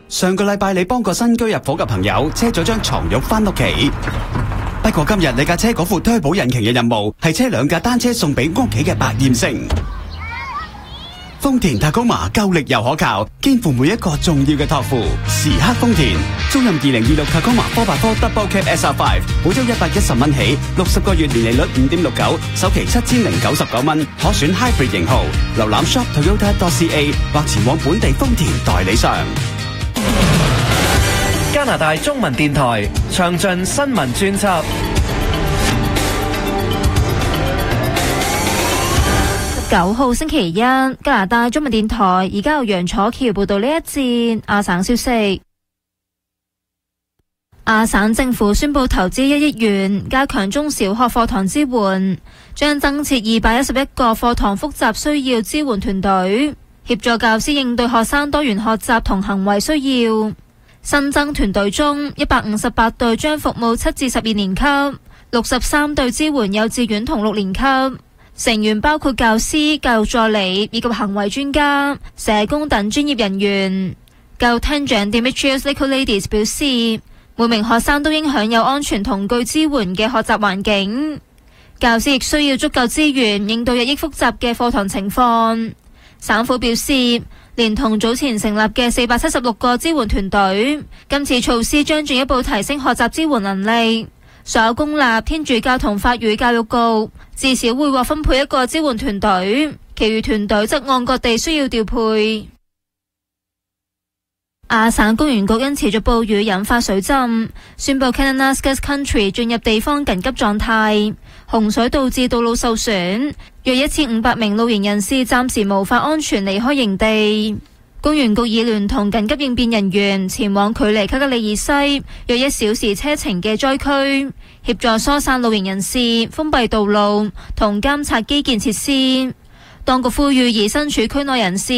上個禮拜你幫個新居入伙嘅朋友車咗張床褥返屋企，不過今日你架車嗰副推保引擎嘅任務係車2架單車送俾屋企嘅百厭星。豐田Tacoma夠力又可靠，肩負每一個重要嘅託付。時刻豐田，租任2026 Tacoma 4x4 Double Cab SR5，每周110蚊起，60個月年利率5.69%，首期7099蚊，可選 Hybrid 型號。瀏覽 shop.toyota.ca 或前往本地豐田代理商。 加拿大中文電台詳盡新聞專輯。 9號星期一，加拿大中文電台而家由楊楚橋報道呢一節亞省消息。亞省政府宣布投資1億元加強中小學課堂支援，將增設211個課堂複雜需要支援團隊，協助教師應對學生多元學習同行為需要。新增團隊中，158隊將服務7至12年級，63隊支援幼稚園同6年級。成員包括教師、教育助理以及行為專家、社工等專業人員。教育廳長 Dimitrios Nikolaides 表示，每名學生都應享有安全同具支援嘅學習環境。教師亦需要足夠資源應對日益複雜嘅課堂情況。省府表示，連同早前成立嘅476個支援團隊，今次措施將進一步提升學習支援能力。所有公立、天主教同法語教育局至少會獲分配一個支援團隊，其餘團隊則按各地需要調配。亞省公園局因持續暴雨引發水浸，宣布 Kananaskis Country 進入地方緊急狀態，洪水導致道路受損，約1500名露營人士暫時無法安全離開營地。公園局已聯同緊急應變人員前往距離卡加里以西約1小時車程嘅災區，協助疏散露營人士、封閉道路同監察基建設施。當局呼籲已身處區內人士